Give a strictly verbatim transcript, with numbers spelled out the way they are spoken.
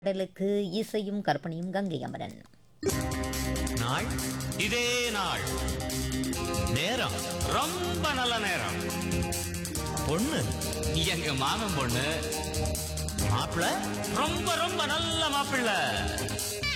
பாடலுக்கு இசையும் கற்பனையும் கங்கை அமரன். நாள் இதே நாள், நேரம் ரொம்ப நல்ல நேரம். பொண்ணு எங்க மாமன் பொண்ணு, மாப்பிள்ள ரொம்ப ரொம்ப நல்ல மாப்பிள்ள.